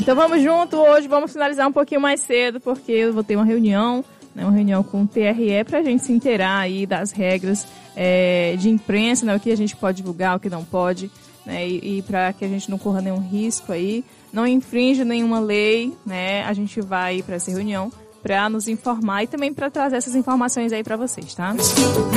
Então vamos junto, hoje vamos finalizar um pouquinho mais cedo, porque eu vou ter uma reunião, né, uma reunião com o TRE para a gente se inteirar aí das regras de imprensa, né, o que a gente pode divulgar, o que não pode, né, e para que a gente não corra nenhum risco aí, não infringe nenhuma lei, né, a gente vai para essa reunião para nos informar e também para trazer essas informações aí para vocês, tá?